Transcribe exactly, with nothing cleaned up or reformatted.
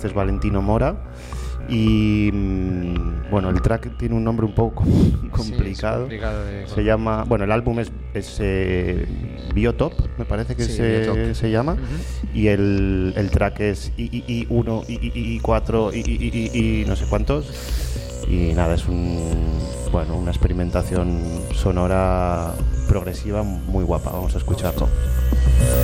es Valentino Mora. Y bueno, el track tiene un nombre un poco complicado. Sí, es complicado de... Se llama, bueno, el álbum es, es eh, Biotop, me parece que Sí, se, se llama. Uh-huh. Y el, el track es I I uno, I I cuatro, I I no sé cuántos. Y nada, es un bueno, una experimentación sonora progresiva muy guapa. Vamos a escucharlo.